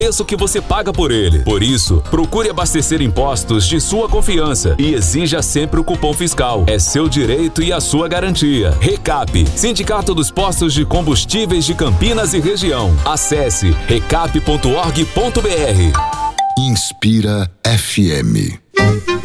preço que você paga por ele. Por isso, procure abastecer em postos de sua confiança e exija sempre o cupom fiscal. É seu direito e a sua garantia. Recap, Sindicato dos Postos de Combustíveis de Campinas e Região. Acesse recap.org.br. Inspira FM.